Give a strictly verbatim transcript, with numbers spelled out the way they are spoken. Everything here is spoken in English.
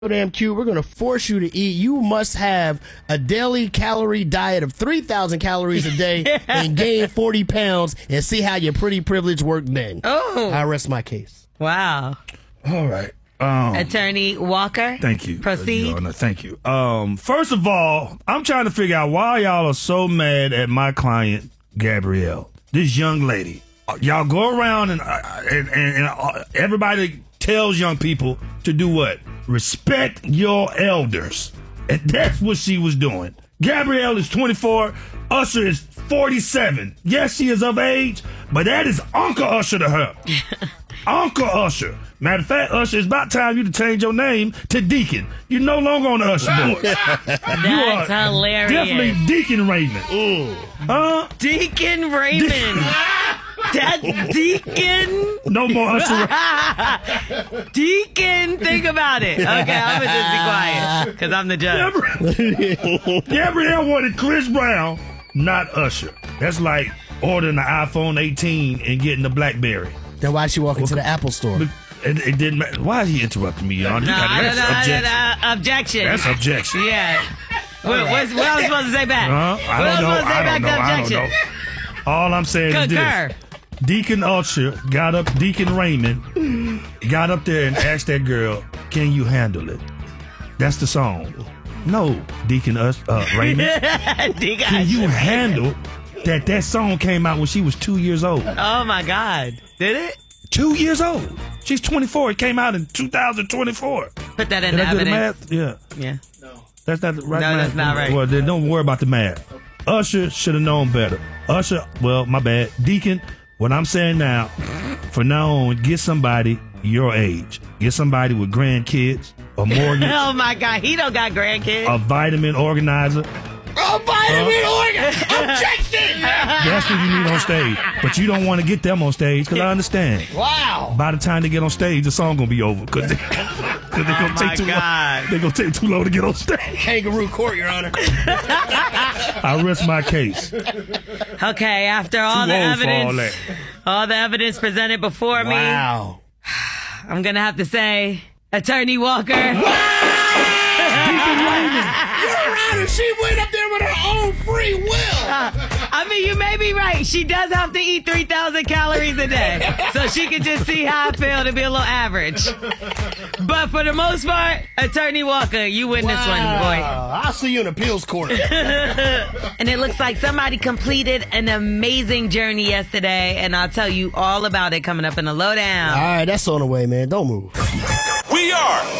Damn Q, we're going to force you to eat. You must have a daily calorie diet of three thousand calories a day yeah. and gain forty pounds and see how your pretty privilege worked then. Oh. I rest my case. Wow. All right. Um, Attorney Walker. Thank you. Proceed. Uh, no, thank you. Um, first of all, I'm trying to figure out why y'all are so mad at my client, Gabrielle, this young lady. Uh, y'all go around and, uh, and, and, and uh, everybody tells young people to do what? Respect your elders. And that's what she was doing. Gabrielle is twenty-four. Usher is forty-seven. Yes, she is of age, but that is Uncle Usher to her. Uncle Usher. Matter of fact, Usher, it's about time you to change your name to Deacon. You're no longer on the Usher board. That's you are hilarious. Definitely Deacon Raymond. Ooh. Huh? Deacon Raymond. De- That's Deacon. No more Usher. Deacon, think about it. Okay, I'm going to just be quiet because I'm the judge. Gabrielle wanted Chris Brown, not Usher. That's like ordering an iPhone eighteen and getting a BlackBerry. Then why she walk into the Apple store? But it, it didn't matter. Why is he interrupting me, Your Honor? No, got, no, that's no, objection. no, no, objection. That's objection. Yeah. What, what's, what I was supposed to say back? Uh, I what don't know. I was supposed to say I don't back know. to I objection? don't know. All I'm saying Concur. is this. Deacon Usher got up, Deacon Raymond got up there and asked that girl, can you handle it? That's the song. No, Deacon Us, uh, Raymond. Deacon Can you Usher. handle that that song came out when she was two years old? Oh, my God. Did it? Two years old. She's twenty-four. It came out in two thousand twenty-four. Put that in Did the I do the evidence. math? Yeah. Yeah. That's not the right No, math. that's not right. Well, then don't worry about the math. Usher should have known better. Usher, well, my bad. Deacon, what I'm saying now, from now on, get somebody your age. Get somebody with grandkids, a mortgage, Oh, my God. He don't got grandkids. a vitamin organizer. A vitamin uh, organizer! Objection! That's what you need on stage. But you don't want to get them on stage, because I understand. Wow. By the time they get on stage, the song going to be over. Because they, cause they going Oh, to my take too God. long. They're going to take too long to get on stage. Kangaroo court, Your Honor. I rest my case. Okay, after all Too the old for all evidence, all, that. the evidence presented before me, Wow. I'm going to have to say, Attorney Walker. Your Honor, she went up there with her own free will. Uh, I mean, you may be right. She does have to eat three thousand calories a day. So she can just see how I feel to be a little average. But for the most part, Attorney Walker, you win wow. this one, boy. I'll see you in appeals court. And it looks like somebody completed an amazing journey yesterday. And I'll tell you all about it coming up in the lowdown. All right, that's on the way, man. Don't move. We are